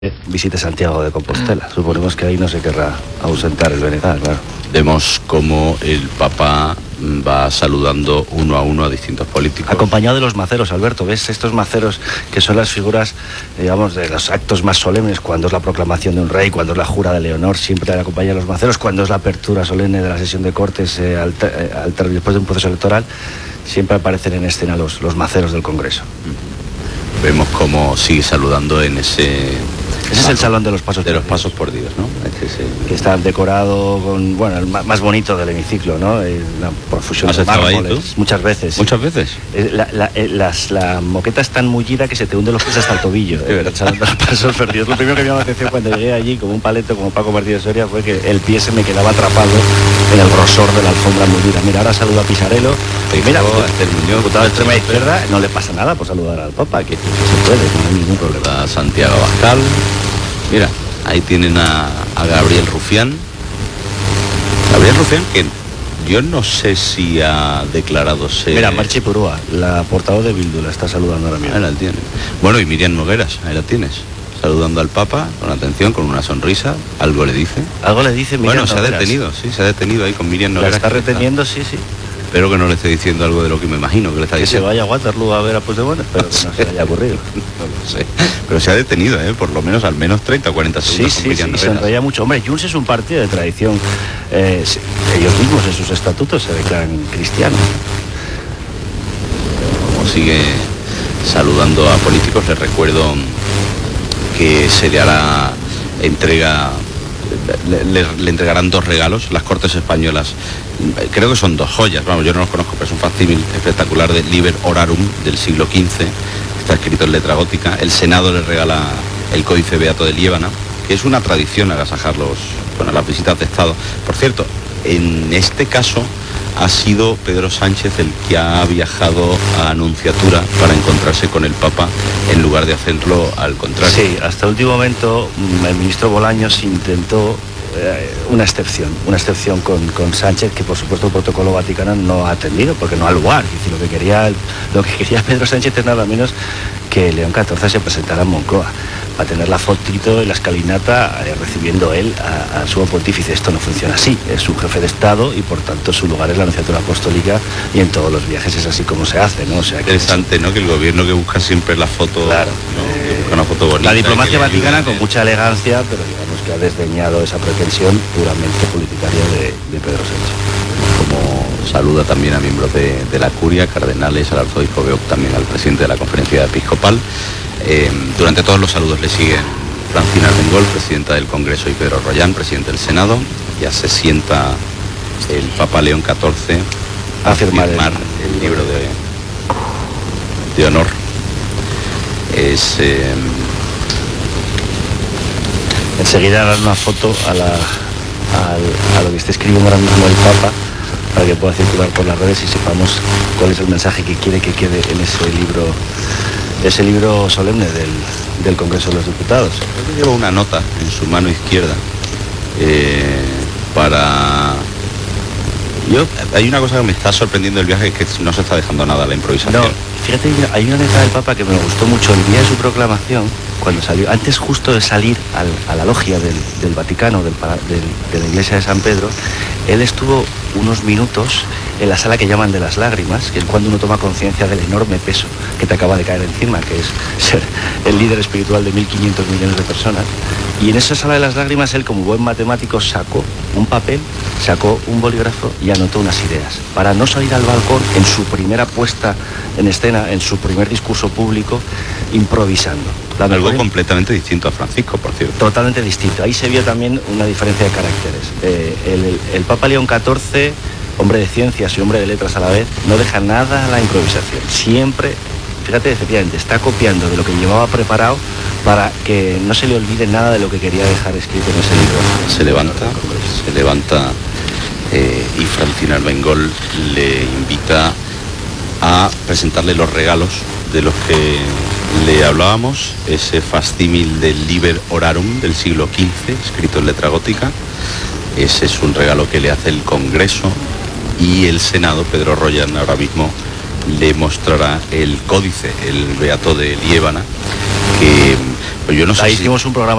visite Santiago de Compostela. Suponemos que ahí no se querrá ausentar el Benegal, claro. Vemos cómo el Papa va saludando uno a uno a distintos políticos. Acompañado de los maceros, Alberto. ¿Ves estos maceros que son las figuras, digamos, de los actos más solemnes? Cuando es la proclamación de un rey, cuando es la jura de Leonor, siempre acompañan los maceros. Cuando es la apertura solemne de la sesión de Cortes después de un proceso electoral, siempre aparecen en escena los maceros del Congreso. Vemos cómo sigue saludando en ese... Ese es el salón de los pasos de los pasos por Dios, ¿no? Que está decorado con, bueno, el más bonito del hemiciclo, ¿no? Una profusión de mármoles. Muchas veces. ¿Muchas veces? La moqueta es tan mullida que se te hunde los pies hasta el tobillo. El salón de los pasos por Dios. Lo primero que me llamó la atención cuando llegué allí, como un paleto, como Paco Martínez Soria, fue que el pie se me quedaba atrapado en el grosor de la alfombra mullida. Mira, ahora saluda a Pisarello. Y mira, el diputado de extrema izquierda, no le pasa nada por saludar al Papa, que se puede, no hay ningún problema. A Santiago Abascal. Mira, ahí tienen a Gabriel Rufián. Gabriel Rufián, que yo no sé si ha declarado ser... Mira, Marchi Purúa, la portavoz de Bildu, la está saludando ahora mismo. Ahí la tiene. Bueno, y Miriam Nogueras, ahí la tienes. Saludando al Papa, con atención, con una sonrisa. Algo le dice. Algo le dice Miriam Nogueras. Bueno, se ha detenido, sí, se ha detenido ahí con Miriam Nogueras. La está reteniendo, sí. Espero que no le esté diciendo algo de lo que me imagino que le está diciendo. Que se vaya a Waterloo a ver a Puigdemont, espero que no se haya ocurrido. No lo sé. Pero se ha detenido, por lo menos al menos 30 o 40 segundos. Sí, se enrolla mucho. Hombre, Junts es un partido de tradición. Ellos mismos en sus estatutos se declaran cristianos. Como sigue saludando a políticos, les recuerdo que se le hará entrega... Le entregarán 2 regalos, las Cortes Españolas, creo que son 2 joyas, vamos, yo no los conozco, pero es un facsímil espectacular de Liber Orarum del siglo XV, está escrito en letra gótica. El Senado le regala el Códice Beato de Liébana, que es una tradición agasajar las visitas de Estado. Por cierto, en este caso ha sido Pedro Sánchez el que ha viajado a Anunciatura para encontrarse con el Papa en lugar de hacerlo al contrario. Sí, hasta el último momento el ministro Bolaños intentó una excepción con Sánchez, que por supuesto el protocolo vaticano no ha atendido porque no ha lugar. Es decir, lo que quería Pedro Sánchez es nada menos que León XIV se presentara en Moncloa para tener la fotito y la escalinata recibiendo él al sumo pontífice. Esto no funciona así, es un jefe de Estado y por tanto su lugar es la Anunciatura Apostólica, y en todos los viajes es así como se hace, ¿no? O sea, interesante, ¿no? Que el gobierno que busca siempre la foto, claro, ¿no? Que busca una foto bonita. La diplomacia vaticana con mucha elegancia, pero digamos que ha desdeñado esa pretensión puramente politicaria de Pedro Sánchez. Como saluda también a miembros de la curia, cardenales, al arzobispo Beoc, también al presidente de la Conferencia Episcopal. Durante todos los saludos le siguen Francina Armengol, presidenta del Congreso, y Pedro Rollán, presidente del Senado. Ya se sienta el Papa León XIV a firmar el libro de honor. Enseguida harán una foto a lo que está escribiendo ahora mismo el Papa, para que pueda circular por las redes y sepamos cuál es el mensaje que quiere que quede en ese libro solemne del Congreso de los Diputados. Lleva una nota en su mano izquierda hay una cosa que me está sorprendiendo del viaje, que no se está dejando nada a la improvisación. No, fíjate, hay una nota del Papa que me gustó mucho el día de su proclamación, cuando salió, antes justo de salir a la logia del Vaticano, de la iglesia de San Pedro. Él estuvo unos minutos en la sala que llaman de las lágrimas, que es cuando uno toma conciencia del enorme peso que te acaba de caer encima, que es ser el líder espiritual de 1.500 millones de personas. Y en esa sala de las lágrimas, él, como buen matemático, sacó un papel, sacó un bolígrafo y anotó unas ideas, para no salir al balcón en su primera puesta en escena, en su primer discurso público, improvisando. Algo completamente distinto a Francisco, por cierto. Totalmente distinto. Ahí se vio también una diferencia de caracteres. El Papa León XIV, hombre de ciencias y hombre de letras a la vez, no deja nada a la improvisación. Siempre, fíjate, efectivamente, está copiando de lo que llevaba preparado para que no se le olvide nada de lo que quería dejar escrito en ese libro. Se levanta y Francina Armengol le invita a presentarle los regalos de los que le hablábamos, ese facsímil del Liber Orarum del siglo XV, escrito en letra gótica. Ese es un regalo que le hace el Congreso, y el Senado, Pedro Rollán, ahora mismo le mostrará el códice, el Beato de Liébana, que Pues yo no sé Ahí si... hicimos un programa